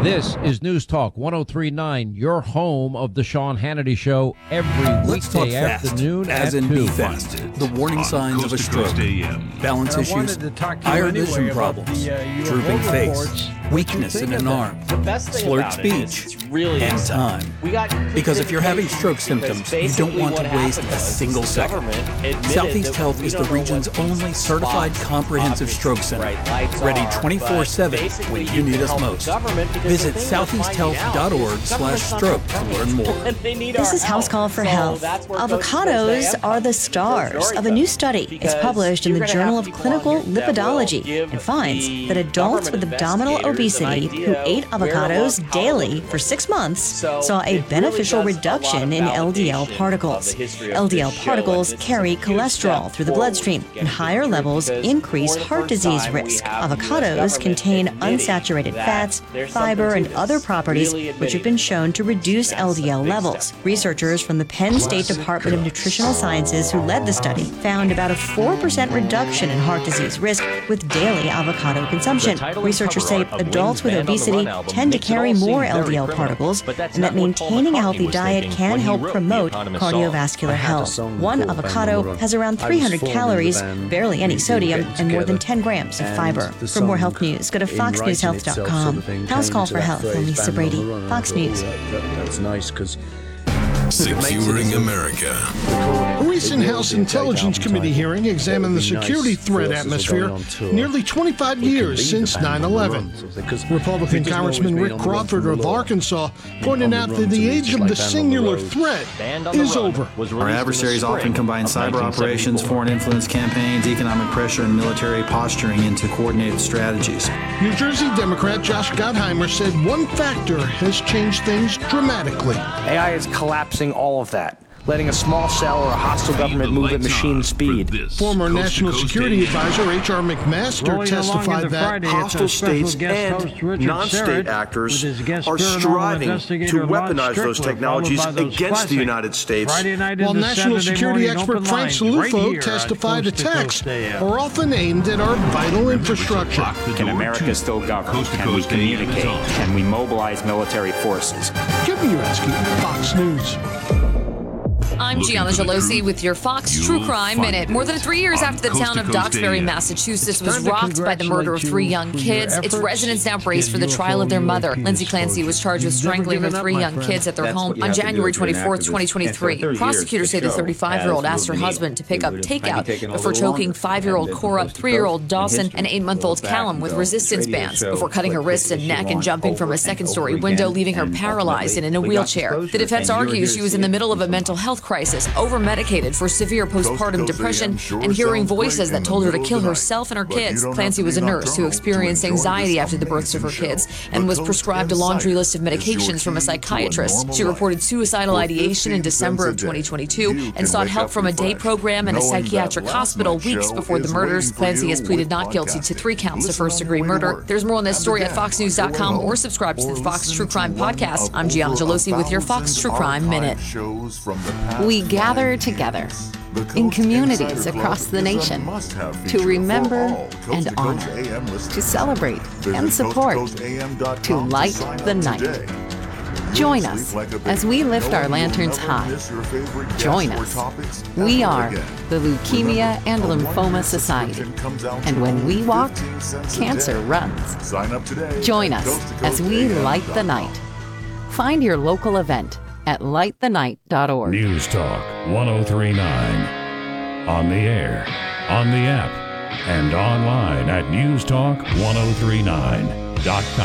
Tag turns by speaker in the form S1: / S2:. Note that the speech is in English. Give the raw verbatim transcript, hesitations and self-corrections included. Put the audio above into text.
S1: This is News Talk one oh three point nine, your home of the Sean Hannity Show every
S2: Let's talk
S1: weekday
S2: fast,
S1: afternoon
S2: as
S1: at
S2: in
S1: two.
S2: be fast. The warning signs of a stroke, balance issues, higher vision problems,
S3: the, uh,
S2: drooping face,
S3: reports.
S2: weakness in an arm,
S4: The best thing
S2: slurred
S4: about it is
S2: speech,
S4: it's really
S2: and
S4: exciting.
S2: time.
S4: We got
S2: Because if you're having stroke symptoms, you don't want to waste a single second. Southeast Health is the region's only certified comprehensive stroke center, ready twenty-four seven when you need us most. Visit southeast health dot org slash stroke to learn more.
S5: This is House Call for Health. Avocados are the stars of a new study. It's published in the Journal of Clinical Lipidology and finds that adults with abdominal obesity who ate avocados daily for six months saw a beneficial reduction in L D L particles. L D L particles carry cholesterol through the bloodstream, and higher levels increase heart disease risk. Avocados contain unsaturated fats, fiber, and other properties which have been shown to reduce L D L levels. Researchers from the Penn State Department of Nutritional Sciences who led the study found about a four percent reduction in heart disease risk with daily avocado consumption. Researchers say adults with obesity tend to carry more L D L particles, and that maintaining a healthy diet can help promote cardiovascular health. One avocado has around three hundred calories, barely any sodium, and more than ten grams of fiber. For more health news, go to fox news health dot com. House Call for Health, I'm Lisa Brady, Fox News.
S6: That's nice because
S7: Securing America.
S8: A recent House Intelligence Committee hearing examined the security threat atmosphere nearly twenty-five years since nine eleven. Republican Congressman Rick Crawford of Arkansas pointed out that the age of the singular threat is over.
S9: Our adversaries often combine cyber operations, foreign influence campaigns, economic pressure, and military posturing into coordinated strategies.
S8: New Jersey Democrat Josh Gottheimer said one factor has changed things dramatically.
S3: A I is collapsing all of that, letting a small cell or a hostile government move at machine speed.
S8: Former National Security Advisor H R McMaster testified that
S10: hostile states and non-state actors are striving to weaponize those technologies against the United States.
S8: While National Security expert Frank Salufo testified attacks are often aimed at our vital infrastructure.
S11: Can America still govern? Can we communicate? Can we mobilize military forces?
S8: Kevin Uretsky, Fox News.
S12: I'm Gianna Gelosi with your Fox True Crime Minute. More than three years after the town of Duxbury, Massachusetts was rocked by the murder of three young kids, its residents now brace for the trial of their mother. Lindsay Clancy was charged with strangling her three young kids at their home on January twenty-fourth, twenty twenty-three. Prosecutors say the thirty-five-year-old asked her husband to pick up takeout before choking five-year-old Cora, three-year-old Dawson, and eight-month-old Callum with resistance bands before cutting her wrists and neck and jumping from a second-story window, leaving her paralyzed and in a wheelchair. The defense argues she was in the middle of a mental health crisis, over-medicated for severe postpartum depression, and hearing voices that told her to kill herself and her kids. Clancy was a nurse who experienced anxiety after the births of her kids and was prescribed a laundry list of medications from a psychiatrist. She reported suicidal ideation in December of twenty twenty-two and sought help from a day program and a psychiatric hospital weeks before the murders. Clancy has pleaded not guilty to three counts of first-degree murder. There's more on this story at fox news dot com or subscribe to the Fox True Crime Podcast. I'm Gianna Gelosi with your Fox True Crime Minute.
S13: We gather together in communities across the nation to remember and honor, to celebrate and support, to light the night. Join us as we lift our lanterns high. Join us. We are the Leukemia and Lymphoma Society. And when we walk, cancer runs. Join us as we light the night. Find your local event at light the night dot org.
S14: News Talk one oh three point nine. On the air, on the app, and online at news talk ten thirty-nine dot com.